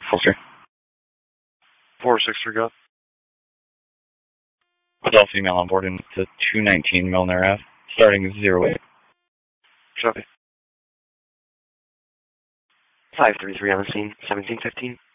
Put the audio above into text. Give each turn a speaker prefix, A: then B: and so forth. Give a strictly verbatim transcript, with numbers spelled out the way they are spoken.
A: Holster.
B: four six three Golf.
A: Adult female on board into two nineteen Milner Ave, starting zero eight.
B: Copy.
C: five three three on the scene, seventeen fifteen.